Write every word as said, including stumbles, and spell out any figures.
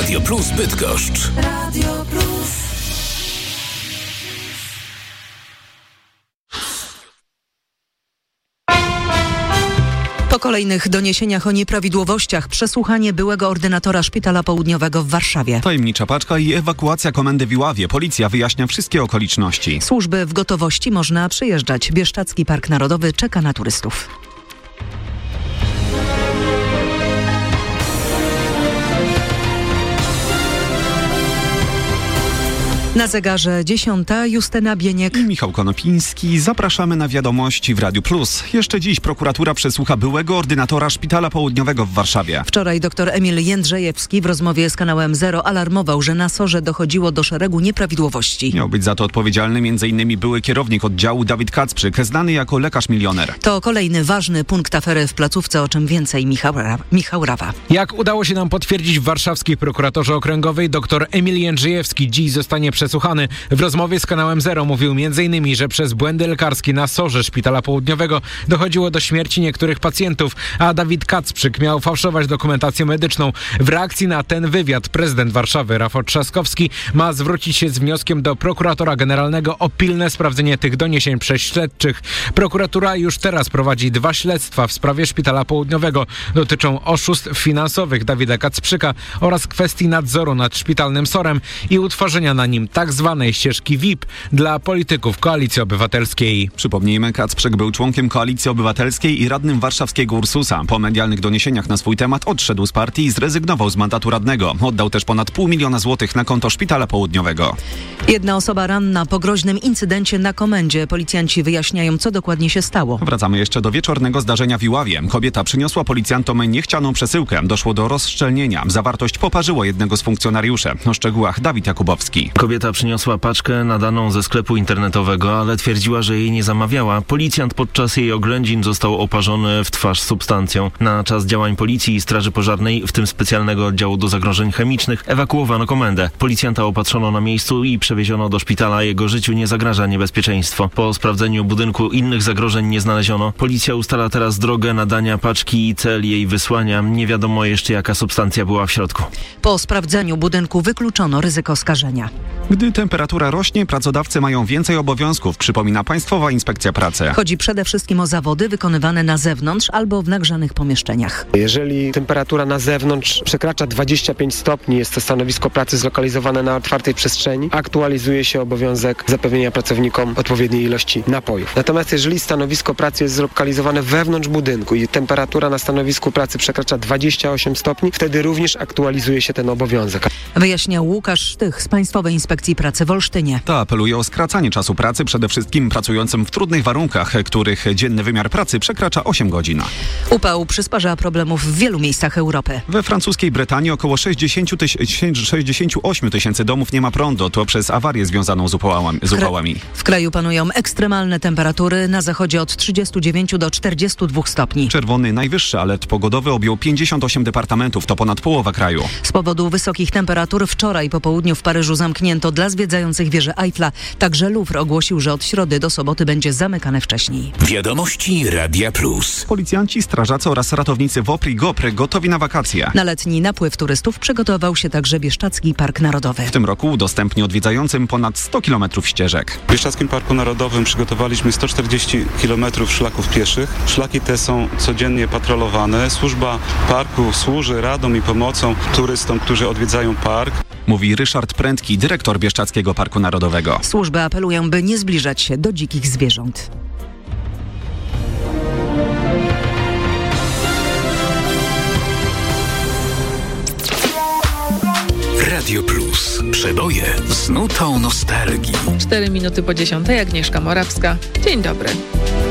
Radio Plus Bydgoszcz. Radio Plus. Po kolejnych doniesieniach o nieprawidłowościach przesłuchanie byłego ordynatora Szpitala Południowego w Warszawie. Tajemnicza paczka i ewakuacja komendy w Iławie. Policja wyjaśnia wszystkie okoliczności. Służby w gotowości, można przyjeżdżać. Bieszczadzki Park Narodowy czeka na turystów. Na zegarze dziesiąta, Justyna Bieniek i Michał Konopiński. Zapraszamy na wiadomości w Radiu Plus. Jeszcze dziś prokuratura przesłucha byłego ordynatora Szpitala Południowego w Warszawie. Wczoraj dr Emil Jędrzejewski w rozmowie z kanałem Zero alarmował, że na SOR-ze dochodziło do szeregu nieprawidłowości. Miał być za to odpowiedzialny między innymi były kierownik oddziału Dawid Kacprzyk, znany jako lekarz milioner. To kolejny ważny punkt afery w placówce, o czym więcej Michał, Ra- Michał Rawa. Jak udało się nam potwierdzić w warszawskiej prokuraturze okręgowej, dr Emil Jędrzejewski dziś zostanie przesłuchany. W rozmowie z kanałem Zero mówił między innymi, że przez błędy lekarskie na SOR-ze Szpitala Południowego dochodziło do śmierci niektórych pacjentów, a Dawid Kacprzyk miał fałszować dokumentację medyczną. W reakcji na ten wywiad prezydent Warszawy Rafał Trzaskowski ma zwrócić się z wnioskiem do prokuratora generalnego o pilne sprawdzenie tych doniesień przez śledczych. Prokuratura już teraz prowadzi dwa śledztwa w sprawie Szpitala Południowego. Dotyczą oszustw finansowych Dawida Kacprzyka oraz kwestii nadzoru nad szpitalnym SOR-em i utworzenia na nim tak zwanej ścieżki V I P dla polityków Koalicji Obywatelskiej. Przypomnijmy, Kacprzyk był członkiem Koalicji Obywatelskiej i radnym warszawskiego Ursusa. Po medialnych doniesieniach na swój temat odszedł z partii i zrezygnował z mandatu radnego. Oddał też ponad pół miliona złotych na konto Szpitala Południowego. Jedna osoba ranna po groźnym incydencie na komendzie. Policjanci wyjaśniają, co dokładnie się stało. Wracamy jeszcze do wieczornego zdarzenia w Iławie. Kobieta przyniosła policjantom niechcianą przesyłkę. Doszło do rozszczelnienia. Zawartość poparzyło jednego z funkcjonariuszy. O szczegółach Dawid Jakubowski. Kobieta przyniosła paczkę nadaną ze sklepu internetowego, ale twierdziła, że jej nie zamawiała. Policjant podczas jej oględzin został oparzony w twarz substancją. Na czas działań policji i straży pożarnej, w tym specjalnego oddziału do zagrożeń chemicznych, ewakuowano komendę. Policjanta opatrzono na miejscu i przewieziono do szpitala. Jego życiu nie zagraża niebezpieczeństwo. Po sprawdzeniu budynku innych zagrożeń nie znaleziono. Policja ustala teraz drogę nadania paczki i cel jej wysłania. Nie wiadomo jeszcze, jaka substancja była w środku. Po sprawdzeniu budynku wykluczono ryzyko skażenia. Gdy temperatura rośnie, pracodawcy mają więcej obowiązków, przypomina Państwowa Inspekcja Pracy. Chodzi przede wszystkim o zawody wykonywane na zewnątrz albo w nagrzanych pomieszczeniach. Jeżeli temperatura na zewnątrz przekracza dwadzieścia pięć stopni, jest to stanowisko pracy zlokalizowane na otwartej przestrzeni, aktualizuje się obowiązek zapewnienia pracownikom odpowiedniej ilości napojów. Natomiast jeżeli stanowisko pracy jest zlokalizowane wewnątrz budynku i temperatura na stanowisku pracy przekracza dwadzieścia osiem stopni, wtedy również aktualizuje się ten obowiązek. Wyjaśniał Łukasz Sztych z Państwowej Inspekcji Pracy w Olsztynie. Ta apeluje o skracanie czasu pracy przede wszystkim pracującym w trudnych warunkach, których dzienny wymiar pracy przekracza osiem godzin. Upał przysparza problemów w wielu miejscach Europy. We francuskiej Brytanii około sześćdziesiąt osiem tysięcy domów nie ma prądu. To przez awarię związaną z upałami. Z upałami. W kraju panują ekstremalne temperatury, na zachodzie od trzydziestu dziewięciu do czterdziestu dwóch stopni. Czerwony najwyższy alert pogodowy objął pięćdziesiąt osiem departamentów, to ponad połowa kraju. Z powodu wysokich temperatur wczoraj po południu w Paryżu zamknięto dla zwiedzających wieżę Eiffla. Także Louvre ogłosił, że od środy do soboty będzie zamykane wcześniej. Wiadomości Radia Plus. Policjanci, strażacy oraz ratownicy WOPR i GOPR gotowi na wakacje. Na letni napływ turystów przygotował się także Bieszczadzki Park Narodowy. W tym roku udostępni odwiedzającym ponad sto kilometrów ścieżek. W Bieszczadzkim Parku Narodowym przygotowaliśmy sto czterdzieści kilometrów szlaków pieszych. Szlaki te są codziennie patrolowane. Służba parku służy radą i pomocą turystom, którzy odwiedzają park. Mówi Ryszard Prędki, dyrektor Bieszczadzkiego Parku Narodowego. Służby apelują, by nie zbliżać się do dzikich zwierząt. Radio Plus. Przeboje z nutą nostalgii. Cztery minuty po dziesiątej, Agnieszka Morawska. Dzień dobry.